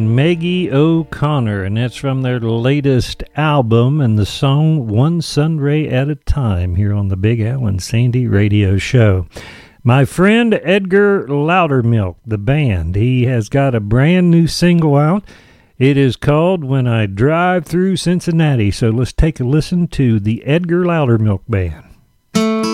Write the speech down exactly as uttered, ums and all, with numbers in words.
Maggie O'Connor, and that's from their latest album, and the song One Sunray at a Time, here on the Big Al and Sandy radio show. My friend Edgar Loudermilk, the band, he has got a brand new single out. It is called When I Drive Through Cincinnati. So let's take a listen to the Edgar Loudermilk Band.